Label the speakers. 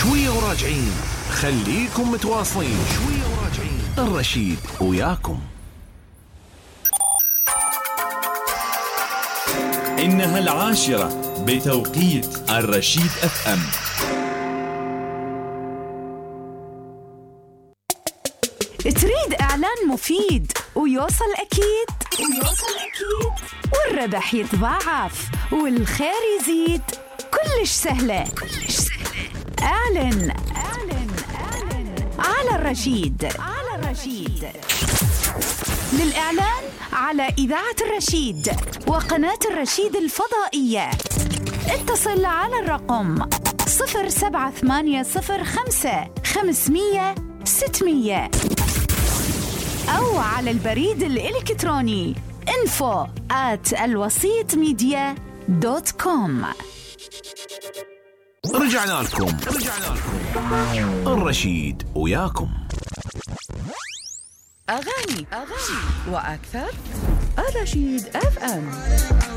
Speaker 1: شوية وراجعين، خليكم متواصلين. شوية وراجعين، الرشيد وياكم.
Speaker 2: إنها 10 بتوقيت الرشيد FM.
Speaker 3: تريد إعلان مفيد ويوصل أكيد والربح يتضاعف والخير يزيد، كلش سهلة. اعلن على الرشيد. للإعلان على إذاعة الرشيد وقناة الرشيد الفضائية اتصل على الرقم 07805 500 600 أو على البريد الإلكتروني info@alwasitmedia.com.
Speaker 1: رجعنا لكم. الرشيد وياكم.
Speaker 4: أغاني وأكثر. الرشيد FM.